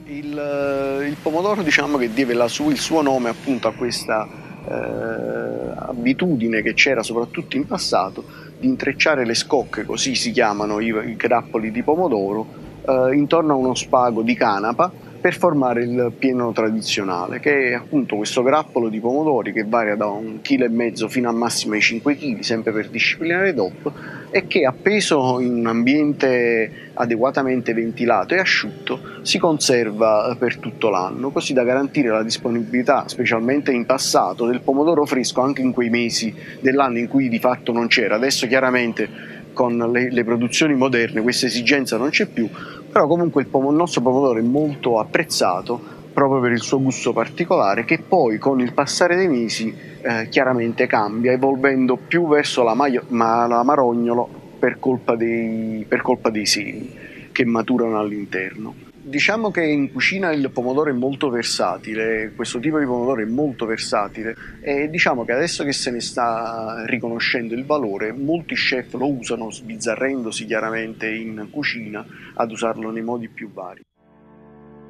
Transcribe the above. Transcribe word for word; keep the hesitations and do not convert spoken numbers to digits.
Il, il pomodoro, diciamo che deve la su, il suo nome appunto a questa eh, abitudine che c'era soprattutto in passato di intrecciare le scocche, così si chiamano i, i grappoli di pomodoro, eh, intorno a uno spago di canapa per formare il pieno tradizionale, che è appunto questo grappolo di pomodori che varia da un chilo e mezzo fino al massimo ai cinque chili, sempre per disciplinare D O P, e che appeso in un ambiente adeguatamente ventilato e asciutto si conserva per tutto l'anno, così da garantire la disponibilità, specialmente in passato, del pomodoro fresco anche in quei mesi dell'anno in cui di fatto non c'era. Adesso chiaramente con le, le produzioni moderne questa esigenza non c'è più, però comunque il, pom- il nostro pomodoro è molto apprezzato proprio per il suo gusto particolare, che poi con il passare dei mesi eh, chiaramente cambia, evolvendo più verso la, maio- ma- la marognolo per colpa dei, per colpa dei semi che maturano all'interno. Diciamo che in cucina il pomodoro è molto versatile, questo tipo di pomodoro è molto versatile e diciamo che adesso che se ne sta riconoscendo il valore, molti chef lo usano sbizzarrendosi chiaramente in cucina ad usarlo nei modi più vari.